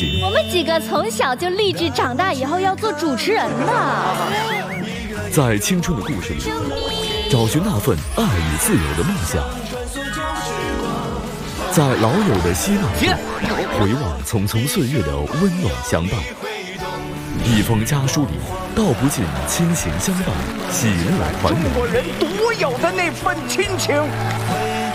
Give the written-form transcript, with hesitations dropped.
行。 我们几个从小就立志长大以后要做主持人的。 在青春的故事里，找寻那份爱与自由的梦想。在老友的嬉闹中，回望匆匆岁月的温暖相伴。一封家书里，道不尽亲情相伴，喜乐团圆。 中国人独有的那份亲情。